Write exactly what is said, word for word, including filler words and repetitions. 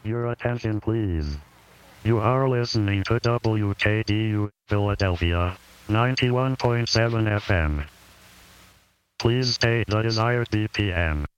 Your attention, please. You are listening to W K D U, Philadelphia, ninety-one point seven F M. Please state the desired B P M.